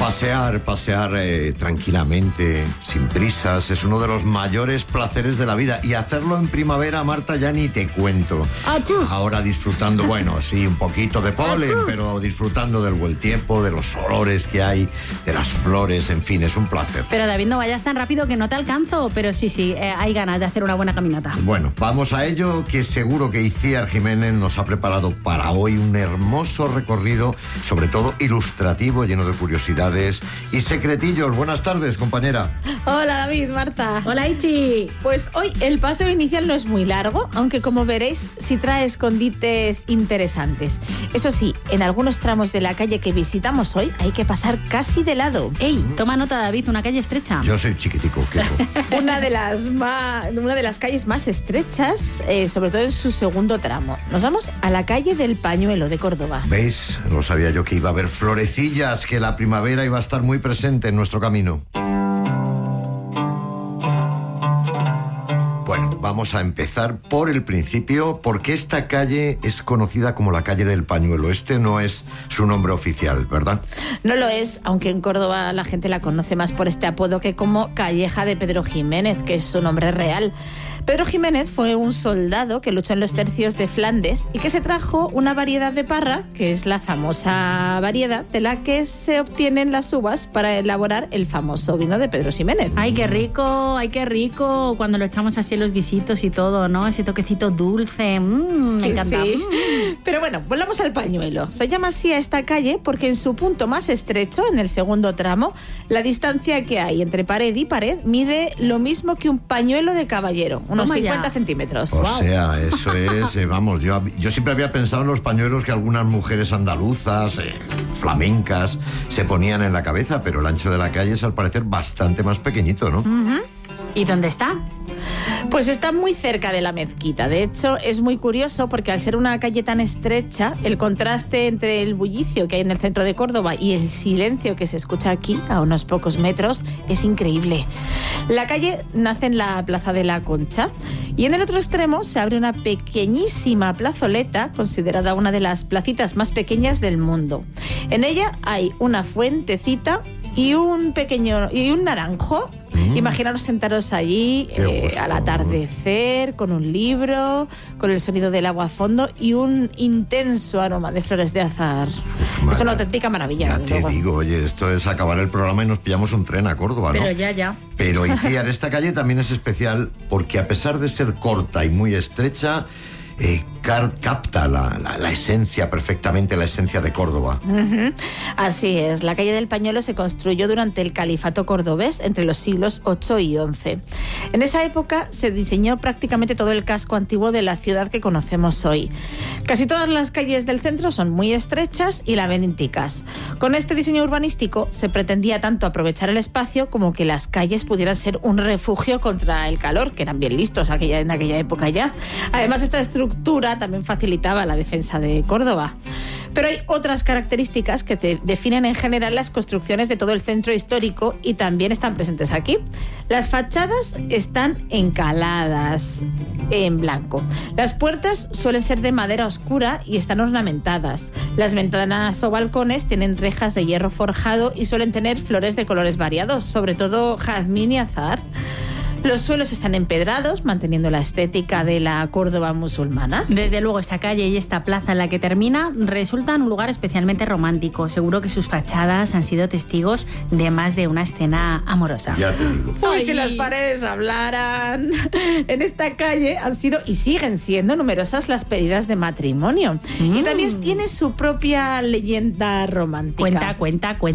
Pasear tranquilamente, sin prisas, es uno de los mayores placeres de la vida. Y hacerlo en primavera, Marta, ya ni te cuento. ¡Achus! Ahora disfrutando, bueno, sí, un poquito de polen, ¡Achus! pero disfrutando del buen tiempo, de los olores que hay, de las flores, en fin, es un placer. Pero David, no vayas tan rápido que no te alcanzo. Pero sí, hay ganas de hacer una buena caminata. Bueno, vamos a ello, que seguro que Itziar Jiménez nos ha preparado para hoy un hermoso recorrido, sobre todo ilustrativo, lleno de curiosidades y secretillos. Buenas tardes, compañera. Hola David, Marta. Hola, Ichi. Pues hoy el paseo inicial no es muy largo, aunque como veréis sí trae escondites interesantes. Eso sí, en algunos tramos de la calle que visitamos hoy hay que pasar casi de lado. Ey, toma nota, David, una calle estrecha. Yo soy chiquitico, Keko. Una de las calles más estrechas, sobre todo en su segundo tramo. Nos vamos a la calle del Pañuelo de Córdoba. ¿Veis? Lo sabía yo que iba a haber florecillas, que la primavera iba a estar muy presente en nuestro camino. Bueno, vamos a empezar por el principio, porque esta calle es conocida como la calle del Pañuelo. Este no es su nombre oficial, ¿verdad? No lo es, aunque en Córdoba la gente la conoce más por este apodo que como Calleja de Pedro Jiménez, que es su nombre real. Pedro Jiménez fue un soldado que luchó en los tercios de Flandes y que se trajo una variedad de parra, que es la famosa variedad de la que se obtienen las uvas para elaborar el famoso vino de Pedro Ximénez. Ay, qué rico. Cuando lo echamos así en los guisitos y todo, ¿no? Ese toquecito dulce. Me encanta. Sí. Pero bueno, volvamos al Pañuelo. Se llama así a esta calle porque en su punto más estrecho, en el segundo tramo, la distancia que hay entre pared y pared mide lo mismo que un pañuelo de caballero, unos Toma 50 ya. centímetros. O sea, eso es, vamos, yo siempre había pensado en los pañuelos que algunas mujeres andaluzas, flamencas, se ponían en la cabeza, pero el ancho de la calle es al parecer bastante más pequeñito, ¿no? ¿Y dónde está? Pues está muy cerca de la mezquita. De hecho, es muy curioso porque al ser una calle tan estrecha, el contraste entre el bullicio que hay en el centro de Córdoba y el silencio que se escucha aquí, a unos pocos metros, es increíble. La calle nace en la Plaza de la Concha y en el otro extremo se abre una pequeñísima plazoleta, considerada una de las placitas más pequeñas del mundo. En ella hay una fuentecita y un naranjo. Imaginaros sentaros allí al atardecer, con un libro, con el sonido del agua a fondo y un intenso aroma de flores de azahar. Es una auténtica maravilla. Ya te digo, oye, esto es acabar el programa y nos pillamos un tren a Córdoba, ¿no? Pero ya. Pero Itziar, esta calle también es especial porque a pesar de ser corta y muy estrecha, capta la esencia perfectamente, la esencia de Córdoba. Así es, la calle del Pañuelo se construyó durante el califato cordobés entre los siglos VIII y XI. En esa época se diseñó prácticamente todo el casco antiguo de la ciudad que conocemos hoy. Casi todas las calles del centro son muy estrechas y laberínticas. Con este diseño urbanístico se pretendía tanto aprovechar el espacio como que las calles pudieran ser un refugio contra el calor, que eran bien listos en aquella época ya. Además, esta estructura también facilitaba la defensa de Córdoba. Pero hay otras características que definen en general las construcciones de todo el centro histórico y también están presentes aquí. Las fachadas están encaladas en blanco. Las puertas suelen ser de madera oscura y están ornamentadas. Las ventanas o balcones tienen rejas de hierro forjado y suelen tener flores de colores variados, sobre todo jazmín y azahar. Los suelos están empedrados, manteniendo la estética de la Córdoba musulmana. Desde luego, esta calle y esta plaza en la que termina resultan un lugar especialmente romántico. Seguro que sus fachadas han sido testigos de más de una escena amorosa. Ya te digo. Uy, si las paredes hablaran. En esta calle han sido y siguen siendo numerosas las pedidas de matrimonio. Y también tiene su propia leyenda romántica. Cuenta.